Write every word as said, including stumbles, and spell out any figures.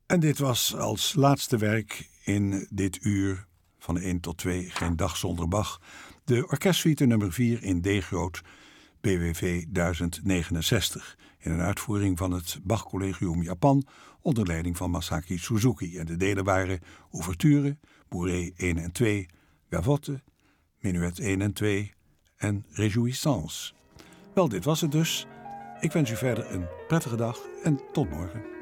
En dit was als laatste werk in dit uur van één tot twee, geen dag zonder Bach, de orkestsuite nummer vier in D-groot B W V duizend negenenzestig, in een uitvoering van het Bach Collegium Japan onder leiding van Masaki Suzuki. En de delen waren ouverture, bourrée één en twee, gavotte, menuet één en twee en réjouissance. Wel, dit was het dus. Ik wens u verder een prettige dag en tot morgen.